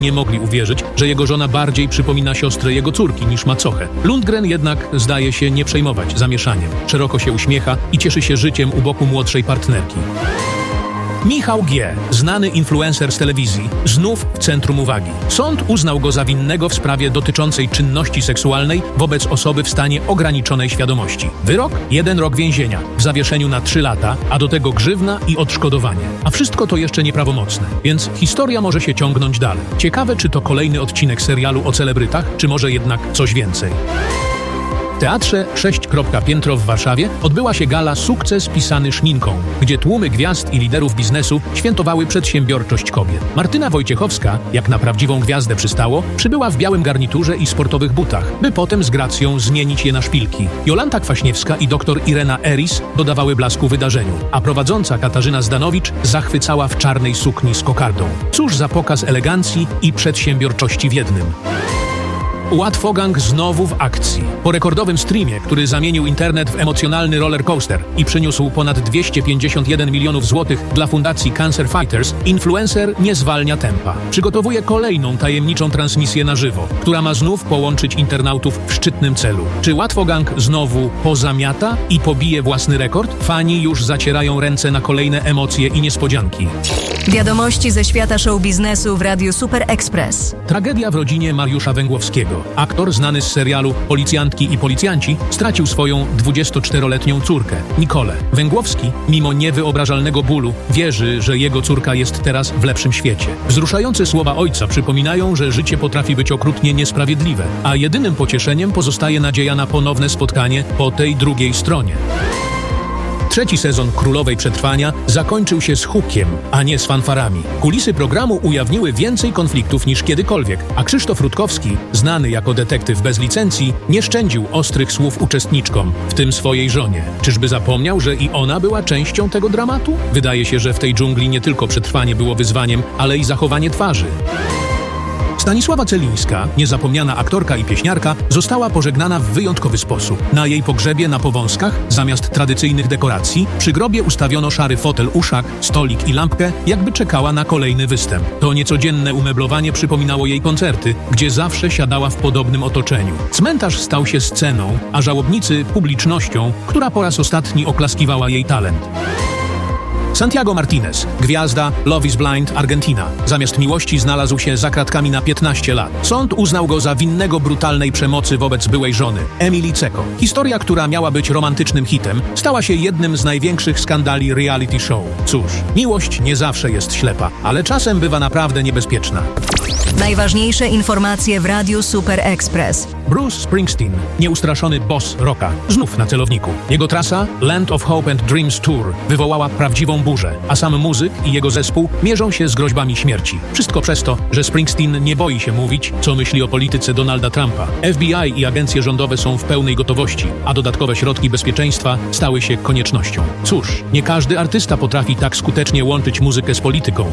nie mogli uwierzyć, że jego żona bardziej przypomina siostrę jego córki niż macochę. Lundgren jednak zdaje się nie przejmować zamieszaniem. Szeroko się uśmiecha i cieszy się życiem u boku młodszej partnerki. Michał G., znany influencer z telewizji, znów w centrum uwagi. Sąd uznał go za winnego w sprawie dotyczącej czynności seksualnej wobec osoby w stanie ograniczonej świadomości. Wyrok? 1 rok więzienia, w zawieszeniu na 3 lata, a do tego grzywna i odszkodowanie. A wszystko to jeszcze nieprawomocne, więc historia może się ciągnąć dalej. Ciekawe, czy to kolejny odcinek serialu o celebrytach, czy może jednak coś więcej. W Teatrze 6. Piętro w Warszawie odbyła się gala Sukces pisany szminką, gdzie tłumy gwiazd i liderów biznesu świętowały przedsiębiorczość kobiet. Martyna Wojciechowska, jak na prawdziwą gwiazdę przystało, przybyła w białym garniturze i sportowych butach, by potem z gracją zmienić je na szpilki. Jolanta Kwaśniewska i dr Irena Eris dodawały blasku wydarzeniu, a prowadząca Katarzyna Zdanowicz zachwycała w czarnej sukni z kokardą. Cóż za pokaz elegancji i przedsiębiorczości w jednym. Łatwogang znowu w akcji. Po rekordowym streamie, który zamienił internet w emocjonalny rollercoaster i przyniósł ponad 251 milionów złotych dla fundacji Cancer Fighters, influencer nie zwalnia tempa. Przygotowuje kolejną tajemniczą transmisję na żywo, która ma znów połączyć internautów w szczytnym celu. Czy Łatwogang znowu pozamiata i pobije własny rekord? Fani już zacierają ręce na kolejne emocje i niespodzianki. Wiadomości ze świata show biznesu w Radiu Super Express. Tragedia w rodzinie Mariusza Węgłowskiego. Aktor znany z serialu Policjantki i Policjanci stracił swoją 24-letnią córkę, Nikolę. Węgłowski, mimo niewyobrażalnego bólu, wierzy, że jego córka jest teraz w lepszym świecie. Wzruszające słowa ojca przypominają, że życie potrafi być okrutnie niesprawiedliwe, a jedynym pocieszeniem pozostaje nadzieja na ponowne spotkanie po tej drugiej stronie. 3. sezon Królowej Przetrwania zakończył się z hukiem, a nie z fanfarami. Kulisy programu ujawniły więcej konfliktów niż kiedykolwiek, a Krzysztof Rutkowski, znany jako detektyw bez licencji, nie szczędził ostrych słów uczestniczkom, w tym swojej żonie. Czyżby zapomniał, że i ona była częścią tego dramatu? Wydaje się, że w tej dżungli nie tylko przetrwanie było wyzwaniem, ale i zachowanie twarzy. Stanisława Celińska, niezapomniana aktorka i pieśniarka, została pożegnana w wyjątkowy sposób. Na jej pogrzebie na Powązkach, zamiast tradycyjnych dekoracji, przy grobie ustawiono szary fotel, uszak, stolik i lampkę, jakby czekała na kolejny występ. To niecodzienne umeblowanie przypominało jej koncerty, gdzie zawsze siadała w podobnym otoczeniu. Cmentarz stał się sceną, a żałobnicy publicznością, która po raz ostatni oklaskiwała jej talent. Santiago Martinez, gwiazda Love is Blind Argentina. Zamiast miłości znalazł się za kratkami na 15 lat. Sąd uznał go za winnego brutalnej przemocy wobec byłej żony, Emily Cecco. Historia, która miała być romantycznym hitem, stała się jednym z największych skandali reality show. Cóż, miłość nie zawsze jest ślepa, ale czasem bywa naprawdę niebezpieczna. Najważniejsze informacje w Radiu Super Express. Bruce Springsteen, nieustraszony boss rocka, znów na celowniku. Jego trasa Land of Hope and Dreams Tour wywołała prawdziwą burzę, a sam muzyk i jego zespół mierzą się z groźbami śmierci. Wszystko przez to, że Springsteen nie boi się mówić, co myśli o polityce Donalda Trumpa. FBI i agencje rządowe są w pełnej gotowości, a dodatkowe środki bezpieczeństwa stały się koniecznością. Cóż, nie każdy artysta potrafi tak skutecznie łączyć muzykę z polityką.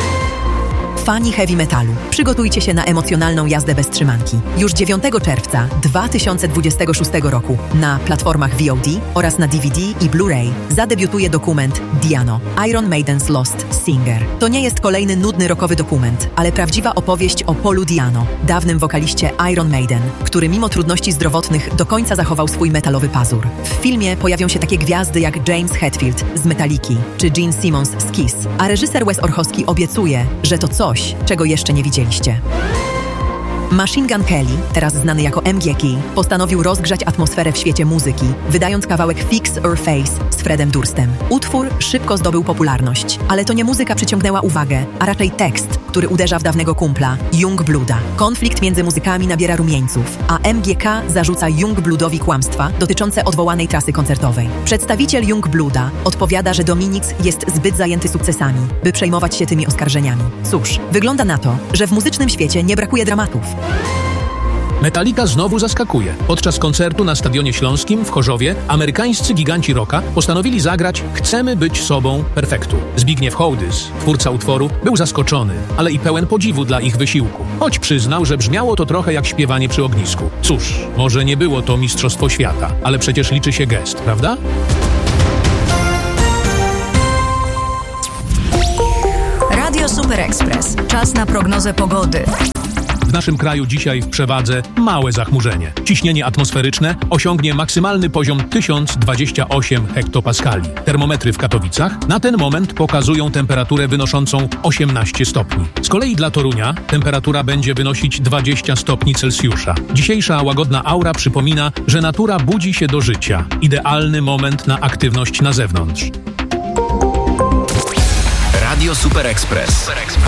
Fani heavy metalu, przygotujcie się na emocjonalną jazdę bez trzymanki. Już 9 czerwca 2026 roku na platformach VOD oraz na DVD i Blu-ray zadebiutuje dokument Diano, Iron Maiden's Lost Singer. To nie jest kolejny nudny rockowy dokument, ale prawdziwa opowieść o Paulu Diano, dawnym wokaliście Iron Maiden, który mimo trudności zdrowotnych do końca zachował swój metalowy pazur. W filmie pojawią się takie gwiazdy jak James Hetfield z Metaliki czy Gene Simmons z Kiss, a reżyser Wes Orchowski obiecuje, że to coś, czego jeszcze nie widzieliście. Machine Gun Kelly, teraz znany jako MGK, postanowił rozgrzać atmosferę w świecie muzyki, wydając kawałek Fix Your Face z Fredem Durstem. Utwór szybko zdobył popularność, ale to nie muzyka przyciągnęła uwagę, a raczej tekst, który uderza w dawnego kumpla, Youngbluda. Konflikt między muzykami nabiera rumieńców, a MGK zarzuca Youngbludowi kłamstwa dotyczące odwołanej trasy koncertowej. Przedstawiciel Youngbluda odpowiada, że Dominix jest zbyt zajęty sukcesami, by przejmować się tymi oskarżeniami. Cóż, wygląda na to, że w muzycznym świecie nie brakuje dramatów. Metallica znowu zaskakuje. Podczas koncertu na Stadionie Śląskim w Chorzowie amerykańscy giganci rocka postanowili zagrać Chcemy być sobą perfektu. Zbigniew Hołdys, twórca utworu, był zaskoczony, ale i pełen podziwu dla ich wysiłku. Choć przyznał, że brzmiało to trochę jak śpiewanie przy ognisku. Cóż, może nie było to mistrzostwo świata, ale przecież liczy się gest, prawda? Radio Super Express. Express. Czas na prognozę pogody. W naszym kraju dzisiaj w przewadze małe zachmurzenie. Ciśnienie atmosferyczne osiągnie maksymalny poziom 1028 hektopaskali. Termometry w Katowicach na ten moment pokazują temperaturę wynoszącą 18 stopni. Z kolei dla Torunia temperatura będzie wynosić 20 stopni Celsjusza. Dzisiejsza łagodna aura przypomina, że natura budzi się do życia. Idealny moment na aktywność na zewnątrz. Radio Super Express.